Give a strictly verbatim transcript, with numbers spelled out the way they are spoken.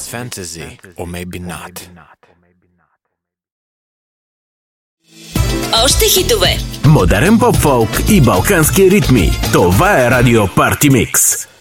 fantasy, or maybe not. Още хитове. Модерен поп-фолк и балкански ритми. Това е Радио Парти Микс.